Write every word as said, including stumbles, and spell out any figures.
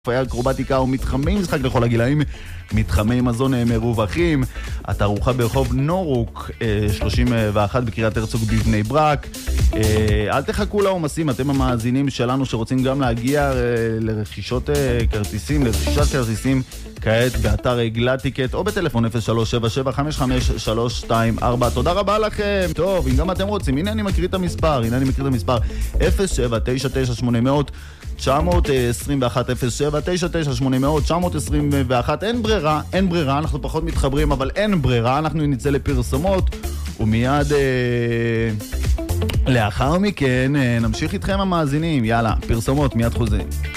היה אקרובטיקה ומתחמי משחק לכל הגילאים, מתחמי מזון מרווחים, התערוכה ברחוב נורוק שלושים ואחת בקריית הרצוג בבני ברק. אל תחכו לעומסים, אתם המאזינים שלנו שרוצים גם להגיע לרכישות כרטיסים, לרכישת כרטיסים כעת באתר גלאטיקט או בטלפון אפס שלוש שבע שבע חמש חמש שלוש שתיים ארבע. תודה רבה לכם. טוב, אם גם אתם רוצים, הנה אני מקריא את המספר, הנה אני מקריא את המספר אפס שבע תשע תשע שמונה מאות תשע עשרים ואחת אפס שבע תשע תשע שמונה מאות תשע עשרים ואחת. אין ברירה, אין ברירה, אנחנו פחות מתחברים, אבל אין ברירה, אנחנו נצא לפרסומות ומיד אה, לאחר מכן אה, נמשיך איתכם המאזינים. יאללה, פרסומות, מיד חוזרים.